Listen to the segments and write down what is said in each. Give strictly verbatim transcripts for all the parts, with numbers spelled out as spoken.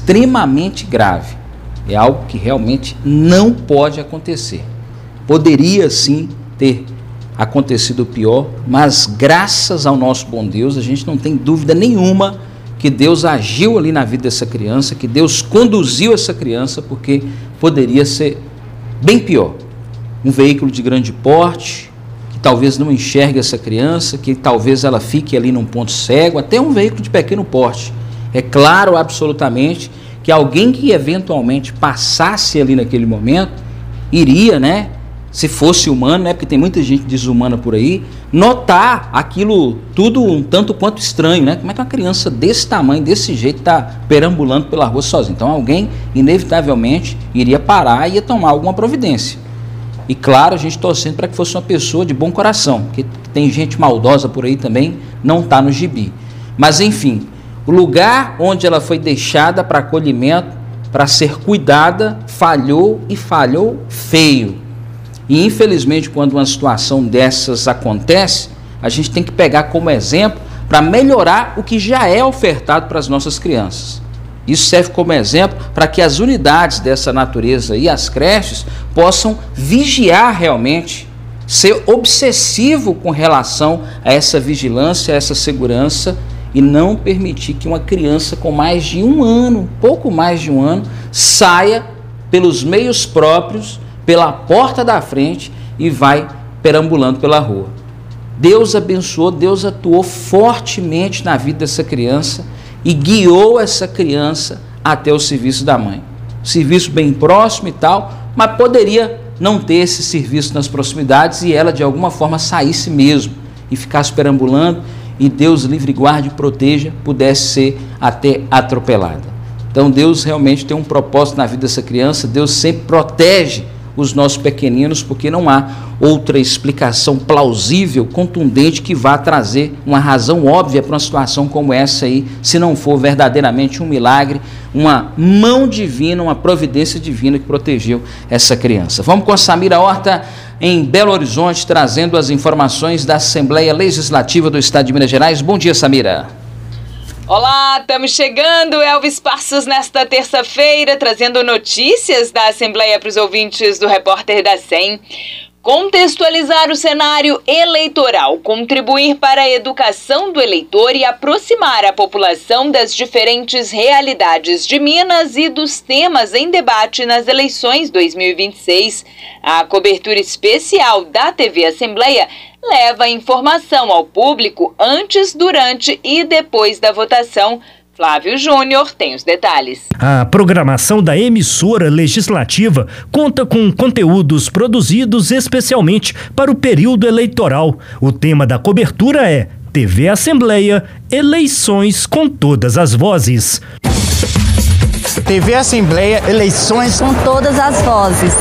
extremamente grave. É algo que realmente não pode acontecer. Poderia sim ter acontecido o pior, mas graças ao nosso bom Deus, a gente não tem dúvida nenhuma que Deus agiu ali na vida dessa criança, que Deus conduziu essa criança, porque poderia ser bem pior. Um veículo de grande porte, que talvez não enxergue essa criança, que talvez ela fique ali num ponto cego, até um veículo de pequeno porte. É claro absolutamente que alguém que eventualmente passasse ali naquele momento, iria, né, se fosse humano, né, porque tem muita gente desumana por aí, notar aquilo tudo um tanto quanto estranho, né? Como é que uma criança desse tamanho, desse jeito, está perambulando pela rua sozinha? Então alguém, inevitavelmente, iria parar e ia tomar alguma providência. E claro, a gente torcendo para que fosse uma pessoa de bom coração, porque tem gente maldosa por aí também, não está no gibi. Mas enfim, o lugar onde ela foi deixada para acolhimento, para ser cuidada, falhou e falhou feio. E infelizmente, quando uma situação dessas acontece, a gente tem que pegar como exemplo para melhorar o que já é ofertado para as nossas crianças. Isso serve como exemplo para que as unidades dessa natureza e as creches possam vigiar realmente, ser obsessivo com relação a essa vigilância, a essa segurança, e não permitir que uma criança com mais de um ano, pouco mais de um ano, saia pelos meios próprios, pela porta da frente e vai perambulando pela rua. Deus abençoou, Deus atuou fortemente na vida dessa criança e guiou essa criança até o serviço da mãe. Serviço bem próximo e tal, mas poderia não ter esse serviço nas proximidades e ela de alguma forma saísse mesmo e ficasse perambulando e Deus livre, guarde e proteja, pudesse ser até atropelada. Então Deus realmente tem um propósito na vida dessa criança, Deus sempre protege os nossos pequeninos, porque não há outra explicação plausível, contundente, que vá trazer uma razão óbvia para uma situação como essa aí, se não for verdadeiramente um milagre, uma mão divina, uma providência divina que protegeu essa criança. Vamos com a Samira Horta em Belo Horizonte, trazendo as informações da Assembleia Legislativa do Estado de Minas Gerais. Bom dia, Samira. Olá, estamos chegando, Elvis Passos, nesta terça-feira, trazendo notícias da Assembleia para os ouvintes do Repórter da S E M. Contextualizar o cenário eleitoral, contribuir para a educação do eleitor e aproximar a população das diferentes realidades de Minas e dos temas em debate nas eleições dois mil e vinte e seis. A cobertura especial da T V Assembleia leva informação ao público antes, durante e depois da votação. Flávio Júnior tem os detalhes. A programação da emissora legislativa conta com conteúdos produzidos especialmente para o período eleitoral. O tema da cobertura é T V Assembleia, eleições com todas as vozes. T V Assembleia, eleições com todas as vozes.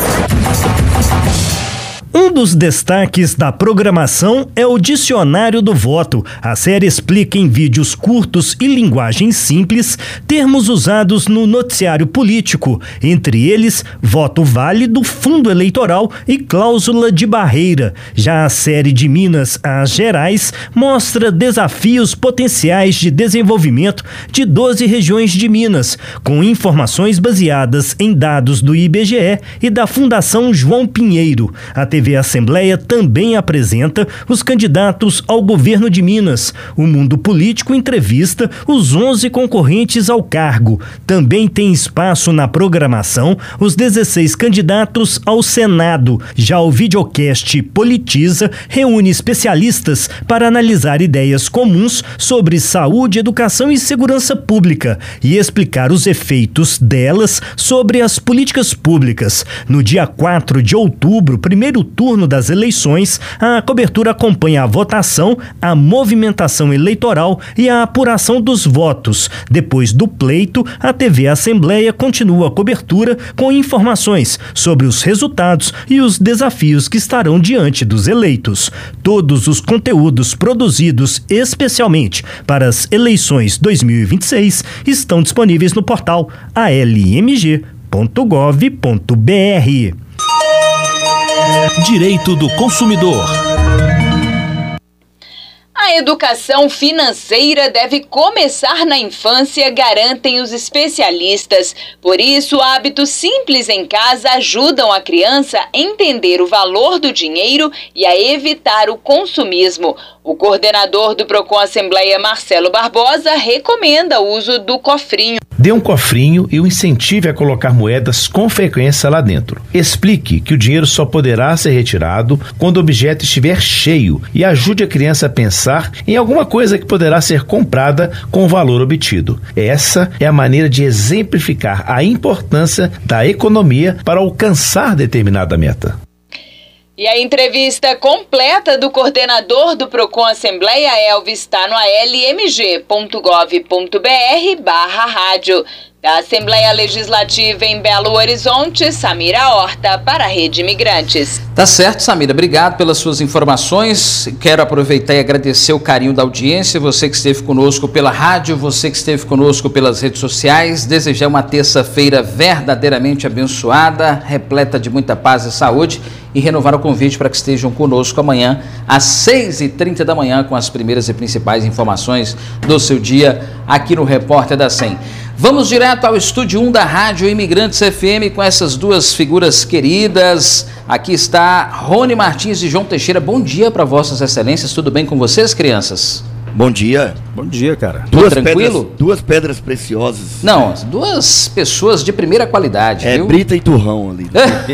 Um dos destaques da programação é o Dicionário do Voto. A série explica em vídeos curtos e linguagem simples termos usados no noticiário político, entre eles voto válido, fundo eleitoral e cláusula de barreira. Já a série de Minas às Gerais mostra desafios potenciais de desenvolvimento de doze regiões de Minas, com informações baseadas em dados do I B G E e da Fundação João Pinheiro. A T V Assembleia também apresenta os candidatos ao governo de Minas. O Mundo Político entrevista os onze concorrentes ao cargo. Também tem espaço na programação os dezesseis candidatos ao Senado. Já o videocast Politiza reúne especialistas para analisar ideias comuns sobre saúde, educação e segurança pública e explicar os efeitos delas sobre as políticas públicas. No dia quatro de outubro, primeiro turno das eleições, a cobertura acompanha a votação, a movimentação eleitoral e a apuração dos votos. Depois do pleito, a T V Assembleia continua a cobertura com informações sobre os resultados e os desafios que estarão diante dos eleitos. Todos os conteúdos produzidos especialmente para as eleições dois mil e vinte e seis estão disponíveis no portal a l m g ponto gov ponto b r. Direito do consumidor. A educação financeira deve começar na infância, garantem os especialistas. Por isso, hábitos simples em casa ajudam a criança a entender o valor do dinheiro e a evitar o consumismo. O coordenador do Procon Assembleia, Marcelo Barbosa, recomenda o uso do cofrinho. Dê um cofrinho e o incentive a colocar moedas com frequência lá dentro. Explique que o dinheiro só poderá ser retirado quando o objeto estiver cheio e ajude a criança a pensar em alguma coisa que poderá ser comprada com o valor obtido. Essa é a maneira de exemplificar a importância da economia para alcançar determinada meta. E a entrevista completa do coordenador do Procon Assembleia, Elvis, está no a l m g ponto gov ponto b r barra rádio. Da Assembleia Legislativa em Belo Horizonte, Samira Horta, para a Rede Imigrantes. Tá certo, Samira. Obrigado pelas suas informações. Quero aproveitar e agradecer o carinho da audiência, você que esteve conosco pela rádio, você que esteve conosco pelas redes sociais. Desejar uma terça-feira verdadeiramente abençoada, repleta de muita paz e saúde, e renovar o convite para que estejam conosco amanhã às seis e trinta da manhã com as primeiras e principais informações do seu dia aqui no Repórter da S E M. Vamos direto ao estúdio um da Rádio Imigrantes F M com essas duas figuras queridas. Aqui está Rony Martins e João Teixeira. Bom dia para vossas excelências. Tudo bem com vocês, crianças? Bom dia. Bom dia, cara. Duas tranquilo? Pedras, duas pedras preciosas. Não, duas pessoas de primeira qualidade, É, viu? Brita e Turrão ali.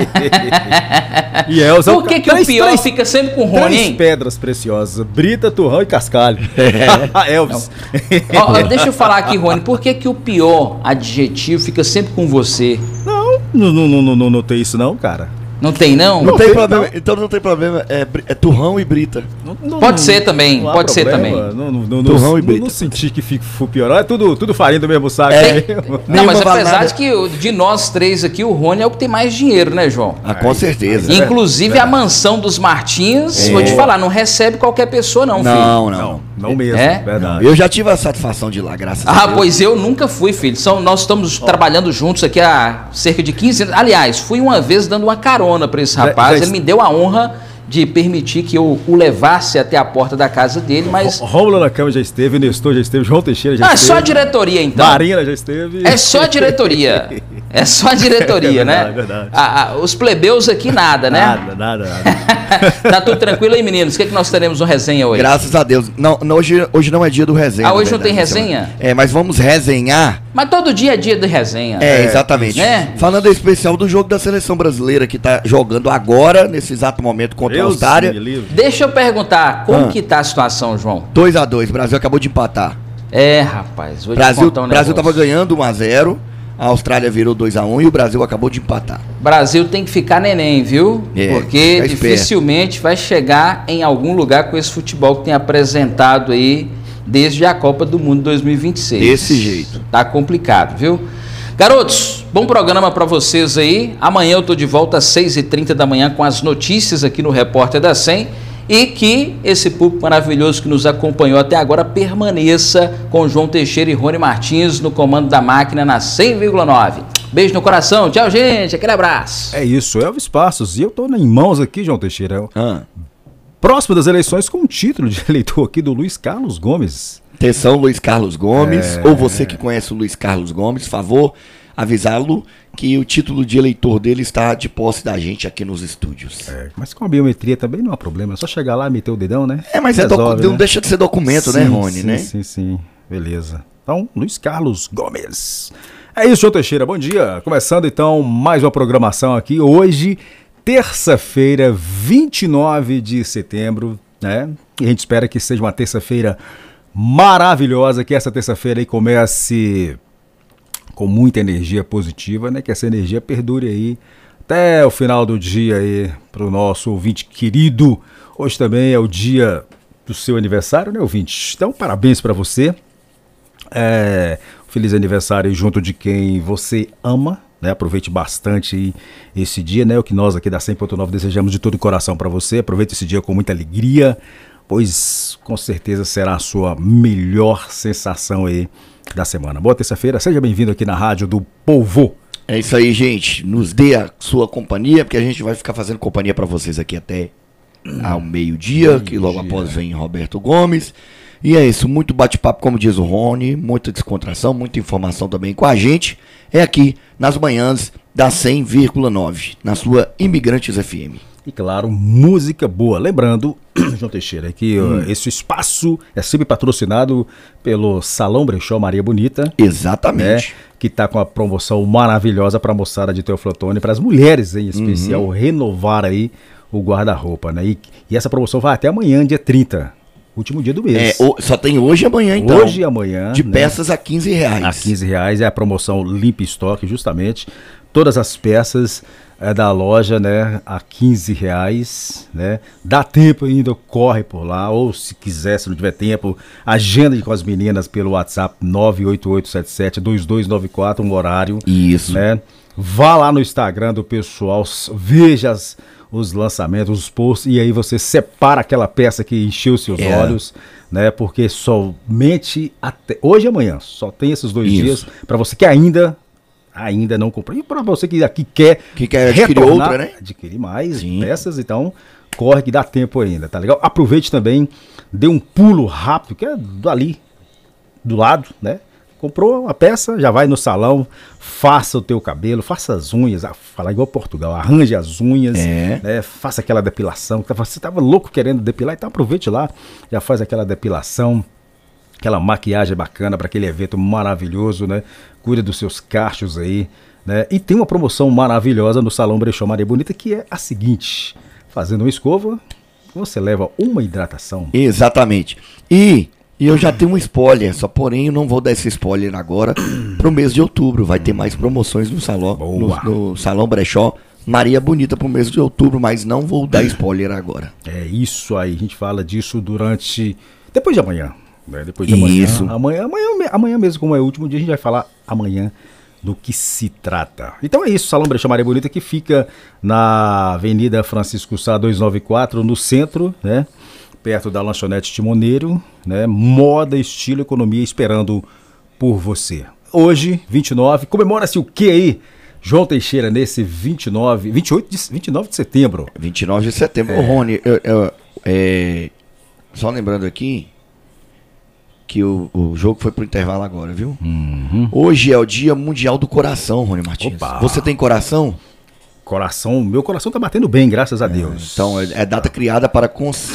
E Elza, Por que, que três, o pior três, fica sempre com o Rony, três hein? pedras preciosas, Brita, Turrão e Cascalho. É. Elvis. Ó, ó, deixa eu falar aqui, Rony, por que, que o pior adjetivo fica sempre com você? Não, não, não, não, não, não tem isso não, cara. Não tem, não? Não, Não tem tem, problema. não. Então não tem problema. É, br- é Turrão e Brita. Não, não, Pode não, ser também, não há pode ser problema. também. Não, não, não, Turrão não, e Brita. não senti que fique pior. É tudo, tudo farinha do mesmo saco. É. Né? Não, Nenhuma mas vale apesar nada. de que o- de nós três aqui, o Rony é o que tem mais dinheiro, né, João? Ah, com certeza. Inclusive a mansão dos Martins, É. vou te falar, não recebe qualquer pessoa não, filho. Não, não. Não, não mesmo, É? verdade. Eu já tive a satisfação de ir lá, graças a Ah, Deus. pois eu nunca fui, filho. São, nós estamos trabalhando juntos aqui há cerca de quinze anos. Aliás, fui uma vez dando uma carona para esse Já- rapaz. já Ele me deu a honra de permitir que eu o levasse até a porta da casa dele, mas... Rômulo na cama já esteve, Nestor já esteve, João Teixeira já Ah, é esteve. só a diretoria, então. Marina já esteve. É só a diretoria. É só a diretoria, É verdade, né? verdade. Ah, ah, os plebeus aqui nada, né? Nada, nada, nada. Tá tudo tranquilo aí, meninos? O que, é que nós teremos no resenha hoje? Graças a Deus. Não, não, hoje, hoje não é dia do resenha. Ah, na hoje não verdade, tem essa resenha? semana. É, mas vamos resenhar. Mas todo dia é dia de resenha. É, exatamente. É. Falando em especial do jogo da seleção brasileira que tá jogando agora, nesse exato momento contra a Deus Austrália. me livre. Deixa eu perguntar, como Ah. que tá a situação, João? dois a dois, Brasil acabou de empatar. É, rapaz, vou te Brasil, contar um Brasil negócio. tava ganhando um a zero, a Austrália virou dois a um e o Brasil acabou de empatar. Brasil tem que ficar neném, viu? É, Porque fica esperto. dificilmente vai chegar em algum lugar com esse futebol que tem apresentado aí desde a Copa do Mundo dois mil e vinte e seis. Desse jeito. Tá complicado, viu? Garotos, bom programa para vocês aí. Amanhã eu tô de volta às seis e trinta da manhã com as notícias aqui no Repórter da S E M. E que esse público maravilhoso que nos acompanhou até agora permaneça com João Teixeira e Rony Martins no comando da máquina na cem vírgula nove. Beijo no coração. Tchau, gente. Aquele abraço. É isso, Elvis Passos. E eu tô em mãos aqui, João Teixeira. Ah. Próximo das eleições com o título de eleitor aqui do Luiz Carlos Gomes. Atenção, Luiz Carlos Gomes, É. ou você que conhece o Luiz Carlos Gomes, favor avisá-lo que o título de eleitor dele está de posse da gente aqui nos estúdios. É, mas com a biometria também não há problema. É só chegar lá e meter o dedão, né? É, mas é Resolve, docu- não né? deixa de ser documento, né, Sim, Rony, sim, né? Sim, sim. Beleza. Então, Luiz Carlos Gomes. É isso, João Teixeira. Bom dia. Começando então mais uma programação aqui. Hoje, terça-feira, vinte e nove de setembro, né? E a gente espera que seja uma terça-feira maravilhosa, que essa terça-feira aí comece com muita energia positiva, né? Que essa energia perdure aí até o final do dia aí para o nosso ouvinte querido. Hoje também é o dia do seu aniversário, né, ouvinte? Então, parabéns para você. É, feliz aniversário junto de quem você ama, né? Aproveite bastante aí esse dia, né? O que nós aqui da cem ponto nove desejamos de todo o coração para você. Aproveite esse dia com muita alegria, pois com certeza será a sua melhor sensação aí da semana. Boa terça-feira, seja bem-vindo aqui na Rádio do Povo. É isso aí, gente. Nos dê a sua companhia, porque a gente vai ficar fazendo companhia para vocês aqui até ao meio-dia, meio que logo após vem Roberto Gomes. E é isso, muito bate-papo, como diz o Rony, muita descontração, muita informação também com a gente. É aqui nas manhãs da cem vírgula nove, na sua Imigrantes F M. E claro, música boa. Lembrando, João Teixeira, que hum. uh, esse espaço é sempre patrocinado pelo Salão Brechó Maria Bonita. Exatamente. Né, que está com a promoção maravilhosa para a moçada de Teoflotone, para as mulheres em especial, uhum. renovar aí o guarda-roupa. Né? E, e essa promoção vai até amanhã, dia trinta. Último dia do mês. É, o, só tem hoje e amanhã, então. Hoje e amanhã. De né, peças a quinze reais. A quinze reais é a promoção Limpa Estoque, justamente. Todas as peças é, da loja, né, a quinze reais, né? Dá tempo ainda, corre por lá. Ou se quiser, se não tiver tempo, agenda com as meninas pelo WhatsApp nove oito oito sete sete dois dois nove quatro, um horário. Isso. Né? Vá lá no Instagram do pessoal, veja as... os lançamentos, os posts, e aí você separa aquela peça que encheu seus é. olhos, né? Porque somente até hoje e amanhã, só tem esses dois Isso. dias para você que ainda ainda não comprou. E para você que aqui quer que quer adquirir outra, né? Adquirir mais Sim. peças, então corre que dá tempo ainda, tá legal? Aproveite também, dê um pulo rápido, que é ali do lado, né? Comprou uma peça, já vai no salão, faça o teu cabelo, faça as unhas, falar igual Portugal, arranje as unhas, é. né, faça aquela depilação. Você estava louco querendo depilar, então aproveite lá, já faz aquela depilação, aquela maquiagem bacana para aquele evento maravilhoso, né? Cuida dos seus cachos aí, né? E tem uma promoção maravilhosa no Salão Brechó Maria Bonita, que é a seguinte: fazendo uma escova, você leva uma hidratação. Exatamente. E... E eu já tenho um spoiler, só porém eu não vou dar esse spoiler agora. Pro mês de outubro vai ter mais promoções no salão, no, no Salão Brechó Maria Bonita pro mês de outubro, mas não vou dar spoiler agora. É isso aí, a gente fala disso durante... depois de amanhã. Né? Depois de amanhã, isso. Amanhã, amanhã, amanhã mesmo, como é o último dia, a gente vai falar amanhã do que se trata. Então é isso, Salão Brechó Maria Bonita, que fica na Avenida Francisco Sá duzentos e noventa e quatro, no centro, né? Perto da lanchonete Timoneiro, né? Moda, estilo, economia esperando por você. Hoje, vinte e nove, comemora-se o que aí, João Teixeira, nesse vinte e nove, vinte e oito de, vinte e nove de setembro? vinte e nove de setembro. É. Ô, Rony, eu, eu, é, só lembrando aqui que o, o jogo foi pro intervalo agora, viu? Uhum. Hoje é o Dia Mundial do Coração, Rony Martins. Opa. Você tem coração? Coração, meu coração tá batendo bem, graças a Deus. É, então, é, é data criada para cons,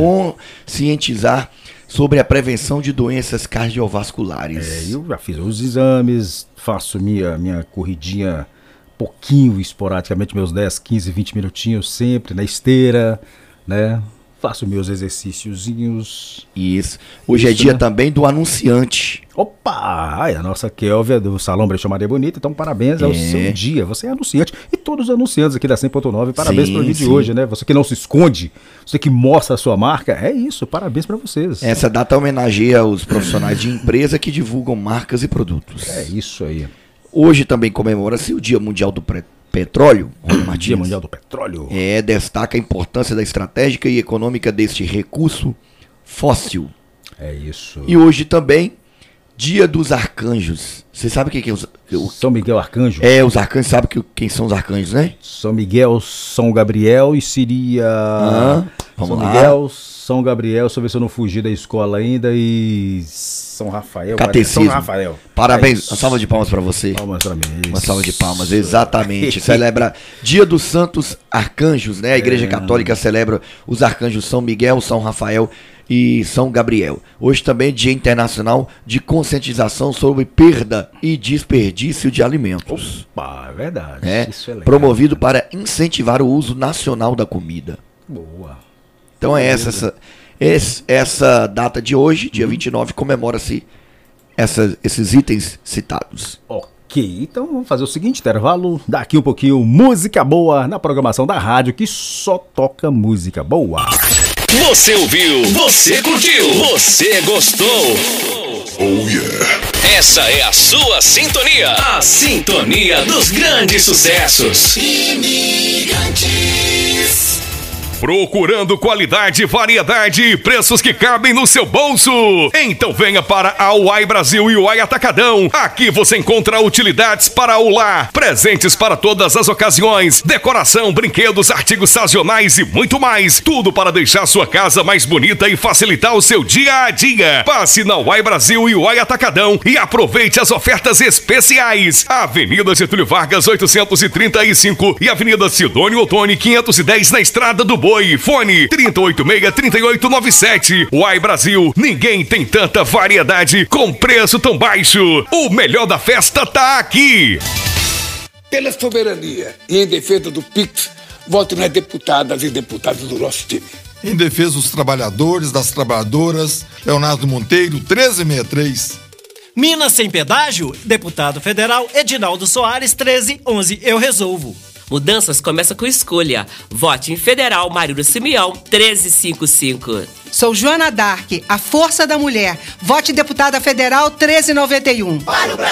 conscientizar sobre a prevenção de doenças cardiovasculares. É, eu já fiz os exames, faço minha, minha corridinha pouquinho, esporadicamente, meus dez, quinze, vinte minutinhos sempre na esteira, né? Faço meus exercíciozinhos. Isso. Hoje Isso, é dia né? também do anunciante. Opa! Ai, a nossa Kélvia do Salão Brechó Maria Bonita. Então, parabéns ao é. seu dia. Você é anunciante. E todos os anunciantes aqui da cem ponto nove, parabéns sim, pelo dia sim. de hoje, né? Você que não se esconde, você que mostra a sua marca. É isso, parabéns pra vocês. Essa data homenageia os profissionais de empresa que divulgam marcas e produtos. É isso aí. Hoje também comemora-se o Dia Mundial do Pre Petróleo, Rony Dia Mundial do Petróleo. É, destaca a importância da estratégica e econômica deste recurso fóssil. É isso. E hoje também, Dia dos Arcanjos. Você sabe o que, que é os... O, São Miguel Arcanjo? É, os arcanjos, sabe que, quem são os arcanjos, né? São Miguel, São Gabriel e seria... Ah, vamos São lá. Miguel, São Gabriel, deixa eu ver se eu não fugi da escola ainda, e São Rafael. Catecismo. São Rafael. Parabéns, é uma salva de palmas para você. Palmas pra mim. Uma salva de palmas, exatamente. Celebra Dia dos Santos Arcanjos, né? A Igreja é. Católica celebra os arcanjos São Miguel, São Rafael e São Gabriel. Hoje também é Dia Internacional de Conscientização sobre Perda e Desperdício de Alimentos. Opa, é verdade. É, Isso é legal. Promovido para incentivar o uso nacional da comida. Boa. Então é essa, essa, essa, essa data de hoje, dia vinte e nove, comemora-se essa, esses itens citados. Ok, então vamos fazer o seguinte, intervalo, daqui um pouquinho, música boa na programação da rádio, que só toca música boa. Você ouviu, você curtiu, você gostou. Oh yeah. Essa é a sua sintonia, a sintonia dos grandes sucessos. Imigrantes. Procurando qualidade, variedade e preços que cabem no seu bolso? Então venha para a Uai Brasil e Uai Atacadão. Aqui você encontra utilidades para o lar, presentes para todas as ocasiões, decoração, brinquedos, artigos sazonais e muito mais. Tudo para deixar sua casa mais bonita e facilitar o seu dia a dia. Passe na Uai Brasil e Uai Atacadão e aproveite as ofertas especiais. Avenida Getúlio Vargas oitocentos e trinta e cinco e Avenida Sidônio Ottoni quinhentos e dez na Estrada do Boi. Fone trinta e oito seis, trinta e oito noventa e sete. Uai Brasil, ninguém tem tanta variedade com preço tão baixo. O melhor da festa tá aqui. Pela soberania e em defesa do Pix, vote nas deputadas e deputados do nosso time. Em defesa dos trabalhadores, das trabalhadoras, Leonardo Monteiro, treze sessenta e três. Minas sem pedágio, deputado federal Edinaldo Soares, treze onze, eu resolvo. Mudanças começa com escolha. Vote em Federal Marília Simeão, treze cinquenta e cinco. Sou Joana Dark, a força da mulher. Vote deputada federal treze noventa e um. Para o Brasil!